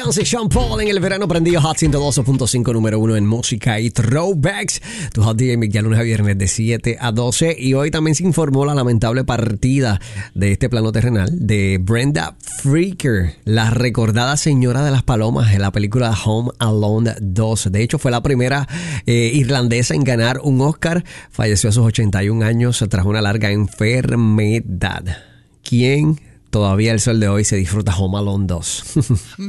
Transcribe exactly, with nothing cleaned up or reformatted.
Chance y Sean Paul en el verano prendido Hot ciento doce punto cinco número uno en música y throwbacks. Tu Hot D J Mick ya lunes a viernes de siete a doce. Y hoy también se informó la lamentable partida de este plano terrenal de Brenda Fricker, la recordada señora de las palomas en la película Home Alone dos. De hecho, fue la primera eh, irlandesa en ganar un Oscar. Falleció a sus ochenta y un años tras una larga enfermedad. ¿Quién todavía el sol de hoy se disfruta Home Alone dos?